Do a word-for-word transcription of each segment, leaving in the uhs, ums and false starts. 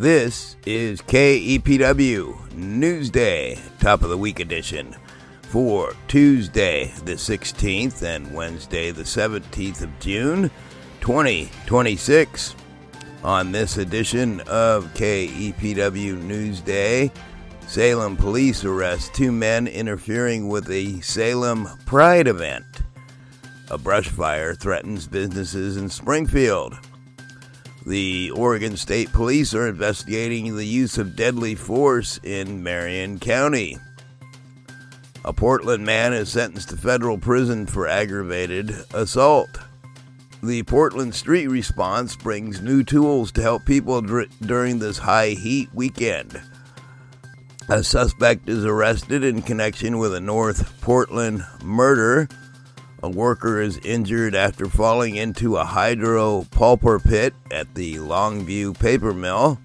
This is K E P W Newsday, top of the week edition for Tuesday the sixteenth and Wednesday the seventeenth of June, twenty twenty-six. On this edition of K E P W Newsday, Salem police arrest two men interfering with a Salem Pride event. A brush fire threatens businesses in Springfield. The Oregon State Police are investigating the use of deadly force in Marion County. A Portland man is sentenced to federal prison for aggravated assault. The Portland street response brings new tools to help people dr- during this high heat weekend. A suspect is arrested in connection with a North Portland murder. A worker is injured after falling into a hydro-pulper pit at the Longview paper mill.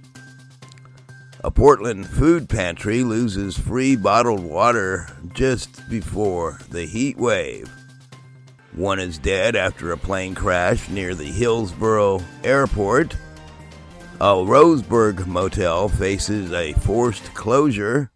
A Portland food pantry loses free bottled water just before the heat wave. One is dead after a plane crash near the Hillsborough Airport. A Roseburg motel faces a forced closure.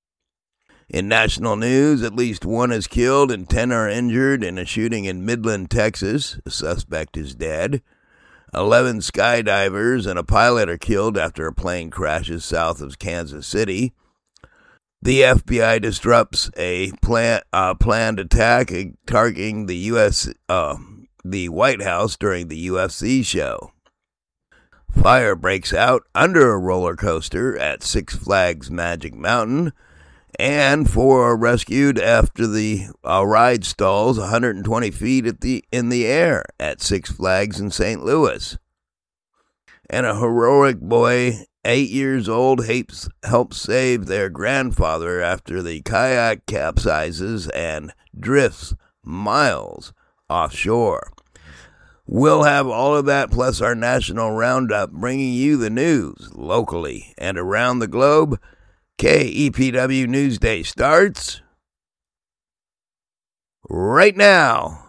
In national news, at least one is killed and ten are injured in a shooting in Midland, Texas. A suspect is dead. Eleven skydivers and a pilot are killed after a plane crashes south of Kansas City. The F B I disrupts a plan, uh, planned attack targeting the U S Uh, the White House during the U F C show. Fire breaks out under a roller coaster at Six Flags Magic Mountain. And four are rescued after the uh, ride stalls one hundred twenty feet at the in the air at Six Flags in Saint Louis. And a heroic boy, eight years old, helps, helps save their grandfather after the kayak capsizes and drifts miles offshore. We'll have all of that plus our national roundup bringing you the news locally and around the globe. K E P W Newsday starts right now.